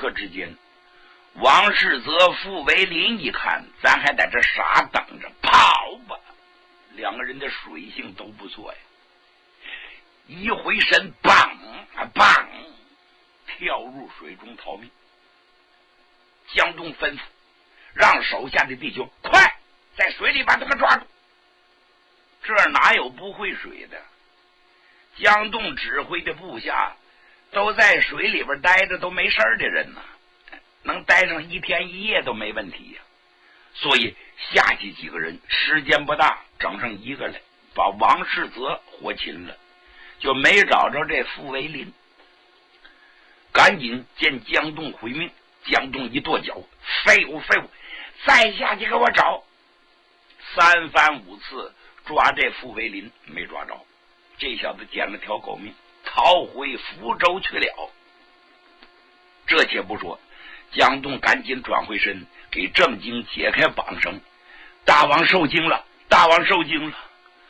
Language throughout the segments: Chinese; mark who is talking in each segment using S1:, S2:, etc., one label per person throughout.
S1: 刻之间，王世泽、傅维林一看，咱还在这傻等着，跑吧！两个人的水性都不错呀，一回身，棒棒，跳入水中逃命。江东吩咐让手下的弟兄快在水里把他们抓住。这哪有不会水的？江东指挥的部下都在水里边待着都没事的人呢，能待上1天1夜都没问题呀。所以下去几个人时间不大，整上一个来，把王世泽活擒了，就没找着这傅维林。赶紧见江东回命，江东一跺脚，废物废物，再下去给我找。3番5次抓这傅维林没抓着，这小子捡了条狗命，逃回福州去了。这且不说，江东赶紧转回身，给郑经解开绑绳。大王受惊了，大王受惊了。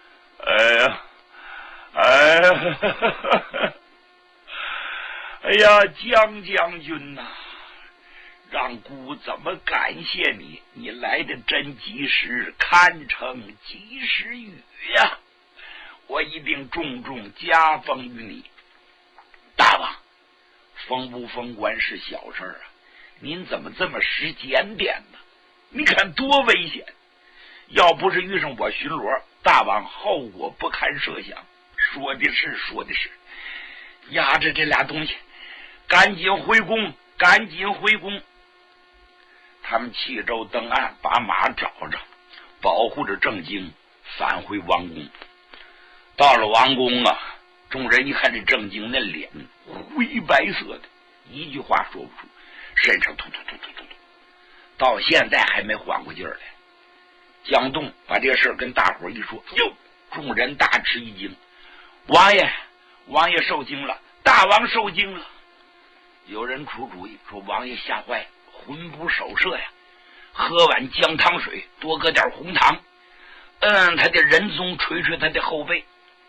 S1: 哎呀，江将军呐，让姑怎么感谢你？你来的真及时，堪称及时雨呀！我一定重重加封于你。大王，封不封官是小事啊，您怎么这么使检点呢？你看多危险！要不是遇上我巡逻，大王后果不堪设想。说的是，说的是。压着这俩东西，赶紧回宫，赶紧回宫。他们弃舟登岸，把马找着，保护着郑经返回王宫。到了王宫啊，众人一看这郑经那脸灰白色的，一句话说不出，身上突突突突突突，到现在还没缓过劲儿来。江东把这个事跟大伙一说，哟，众人大吃一惊。王爷受惊了，大王受惊了。有人出主意说，王爷吓坏，魂不守舍呀，喝碗姜汤水，多搁点红糖，他的仁宗捶捶他的后背。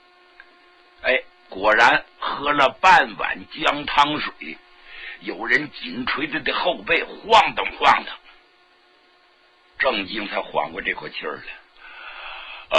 S1: 果然喝了半碗姜汤水，有人紧捶他的后背，晃荡晃荡。郑经才缓过这口气儿来。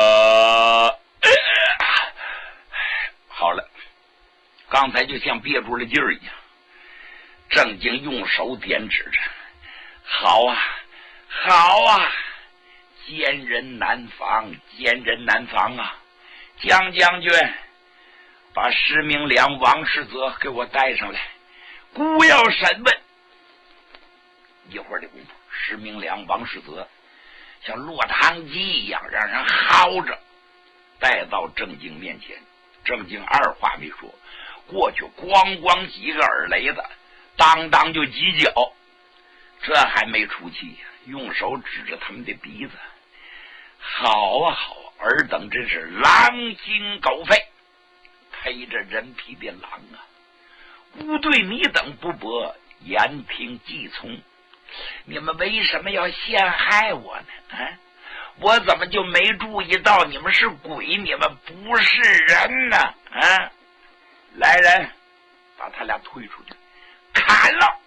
S1: 好了，刚才就像憋住了劲儿一样。郑经用手点指着，好啊，好啊，奸人难防，奸人难防啊！江将军，把石明良、王世泽给我带上来，姑要审问。一会儿的功夫，石明良、王世泽像落汤鸡一样让人薅着带到郑经面前。郑经二话没说，过去咣咣几个耳雷子，当当就几脚。这还没出气呀，用手指着他们的鼻子，好啊好啊，尔等真是狼心狗肺，披着人皮的狼啊！吾对你等不薄，言听计从。你们为什么要陷害我呢？我怎么就没注意到你们是鬼，你们不是人呢？来人，把他俩推出去，砍了！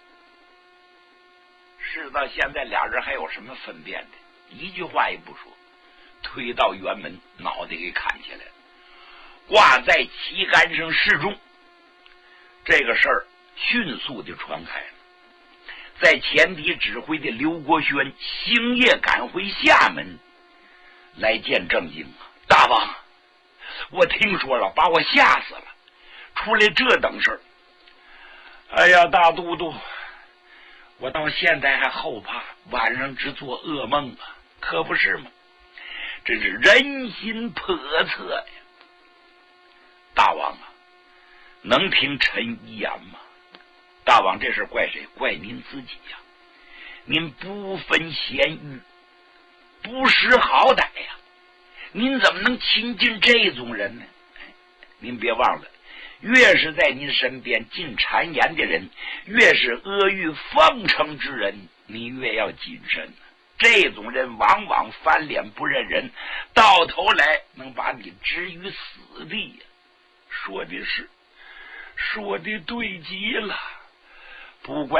S1: 事到现在，俩人还有什么分辨的？一句话也不说，推到辕门，脑袋给砍下来了，挂在旗杆上示众。这个事儿迅速地传开了。在前敌指挥的刘国轩星夜赶回厦门来见郑经啊，大王，我听说了，把我吓死了，出来这等事儿。哎呀，大都督，我到现在还后怕，晚上只做噩梦啊，可不是吗？真是人心叵测呀！大王啊，能听臣一言吗？大王，这事怪谁？怪您自己呀！您不分贤愚，不识好歹呀！您怎么能亲近这种人呢？您别忘了，越是在您身边进谗言的人，越是阿谀奉承之人，你越要谨慎。这种人往往翻脸不认人，到头来能把你置于死地呀！说的是，说的对极了。不怪